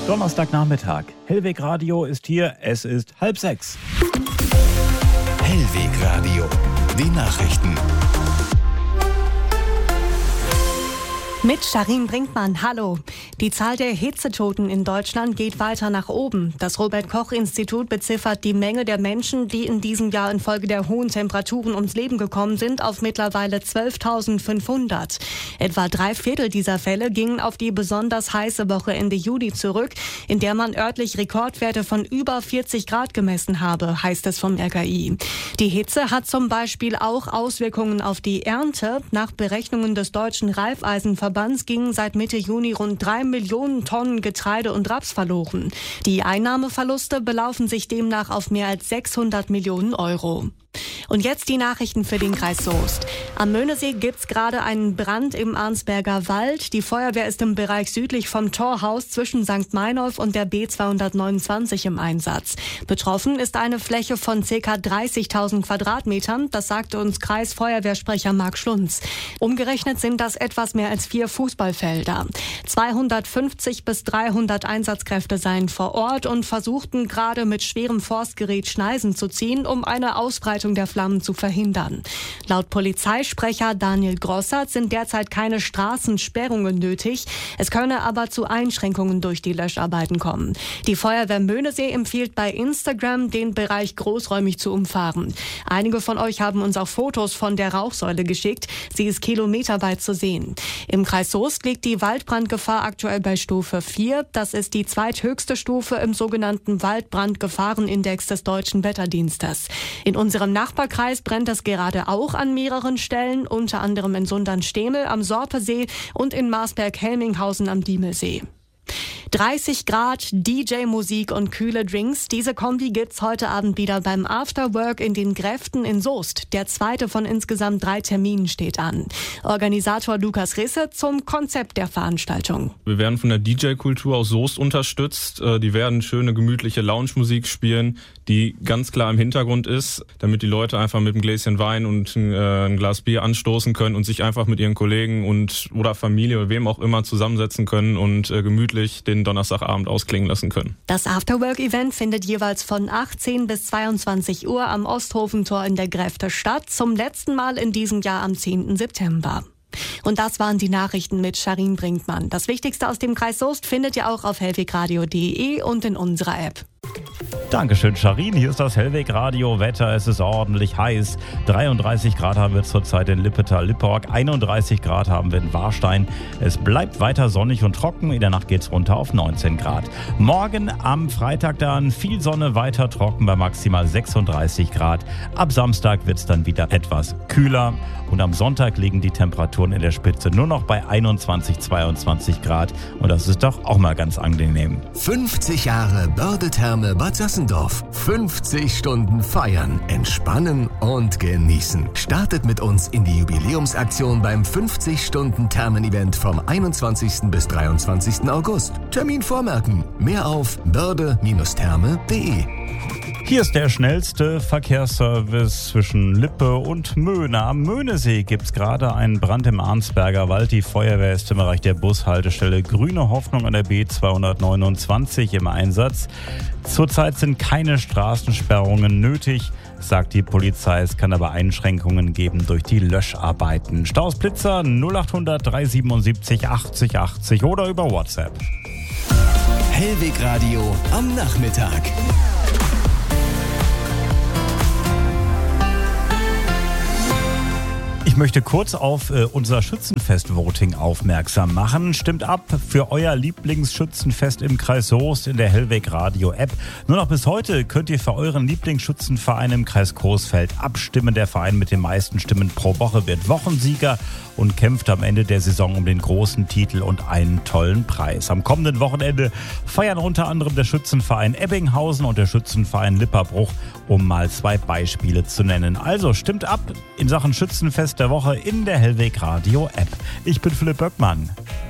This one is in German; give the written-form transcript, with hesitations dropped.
Donnerstagnachmittag. Hellweg Radio ist hier, es ist 5:30. Hellweg Radio, die Nachrichten. Mit Sharin Brinkmann, hallo. Die Zahl der Hitzetoten in Deutschland geht weiter nach oben. Das Robert-Koch-Institut beziffert die Menge der Menschen, die in diesem Jahr infolge der hohen Temperaturen ums Leben gekommen sind, auf mittlerweile 12.500. Etwa 3/4 dieser Fälle gingen auf die besonders heiße Woche Ende Juli zurück, in der man örtlich Rekordwerte von über 40 Grad gemessen habe, heißt es vom RKI. Die Hitze hat zum Beispiel auch Auswirkungen auf die Ernte. Nach Berechnungen des Deutschen Raiffeisenverbands gingen seit Mitte Juni rund 3 Millionen Tonnen Getreide und Raps verloren. Die Einnahmeverluste belaufen sich demnach auf mehr als 600 Millionen Euro. Und jetzt die Nachrichten für den Kreis Soest. Am Möhnesee gibt's gerade einen Brand im Arnsberger Wald. Die Feuerwehr ist im Bereich südlich vom Torhaus zwischen St. Meinolf und der B229 im Einsatz. Betroffen ist eine Fläche von ca. 30.000 Quadratmetern. Das sagte uns Kreisfeuerwehrsprecher Marc Schlunz. Umgerechnet sind das etwas mehr als 4 Fußballfelder. 250 bis 300 Einsatzkräfte seien vor Ort und versuchten gerade mit schwerem Forstgerät Schneisen zu ziehen, um eine Ausbreitung der Flammen zu verhindern. Laut Polizeisprecher Daniel Grossart sind derzeit keine Straßensperrungen nötig. Es könne aber zu Einschränkungen durch die Löscharbeiten kommen. Die Feuerwehr Möhnesee empfiehlt bei Instagram, den Bereich großräumig zu umfahren. Einige von euch haben uns auch Fotos von der Rauchsäule geschickt. Sie ist kilometerweit zu sehen. Im Kreis Soest liegt die Waldbrandgefahr aktuell bei Stufe 4. Das ist die zweithöchste Stufe im sogenannten Waldbrandgefahrenindex des Deutschen Wetterdienstes. In unserem Nachbarkreis brennt es gerade auch an mehreren Stellen, unter anderem in Sundern-Stehmel am Sorpesee und in Marsberg-Helminghausen am Diemelsee. 30 Grad, DJ-Musik und kühle Drinks. Diese Kombi gibt's heute Abend wieder beim Afterwork in den Gräften in Soest. Der zweite von insgesamt 3 Terminen steht an. Organisator Lukas Risse zum Konzept der Veranstaltung. Wir werden von der DJ-Kultur aus Soest unterstützt. Die werden schöne, gemütliche Lounge-Musik spielen, die ganz klar im Hintergrund ist, damit die Leute einfach mit einem Gläschen Wein und ein Glas Bier anstoßen können und sich einfach mit ihren Kollegen oder Familie oder wem auch immer zusammensetzen können und gemütlich den Donnerstagabend ausklingen lassen können. Das Afterwork-Event findet jeweils von 18 bis 22 Uhr am Osthofentor in der Gräfte statt, zum letzten Mal in diesem Jahr am 10. September. Und das waren die Nachrichten mit Sharin Brinkmann. Das Wichtigste aus dem Kreis Soest findet ihr auch auf hellwegradio.de und in unserer App. Dankeschön, Sharin. Hier ist das Hellweg Radio. Wetter, es ist ordentlich heiß. 33 Grad haben wir zurzeit in Lippetal-Lipporg. 31 Grad haben wir in Warstein. Es bleibt weiter sonnig und trocken. In der Nacht geht's runter auf 19 Grad. Morgen am Freitag dann viel Sonne, weiter trocken bei maximal 36 Grad. Ab Samstag wird's dann wieder etwas kühler. Und am Sonntag liegen die Temperaturen in der Spitze nur noch bei 21, 22 Grad. Und das ist doch auch mal ganz angenehm. 50 Jahre Börde-Therme Bad Sassendorf. 50 Stunden feiern, entspannen und genießen. Startet mit uns in die Jubiläumsaktion beim 50-Stunden-Thermen-Event vom 21. bis 23. August. Termin vormerken. Mehr auf börde-therme.de. Hier ist der schnellste Verkehrsservice zwischen Lippe und Möhne. Am Möhnesee gibt es gerade einen Brand im Arnsberger Wald. Die Feuerwehr ist im Bereich der Bushaltestelle Grüne Hoffnung an der B229 im Einsatz. Zurzeit sind keine Straßensperrungen nötig, sagt die Polizei. Es kann aber Einschränkungen geben durch die Löscharbeiten. Staus Blitzer 0800 377 80 80 oder über WhatsApp. Hellweg Radio am Nachmittag. Ich möchte kurz auf unser Schützenfest-Voting aufmerksam machen. Stimmt ab für euer Lieblingsschützenfest im Kreis Soest in der Hellweg Radio App. Nur noch bis heute könnt ihr für euren Lieblingsschützenverein im Kreis Coesfeld abstimmen. Der Verein mit den meisten Stimmen pro Woche wird Wochensieger und kämpft am Ende der Saison um den großen Titel und einen tollen Preis. Am kommenden Wochenende feiern unter anderem der Schützenverein Ebbinghausen und der Schützenverein Lipperbruch, um mal 2 Beispiele zu nennen. Also stimmt ab in Sachen Schützenfest der Woche in der Hellweg Radio App. Ich bin Philipp Böckmann.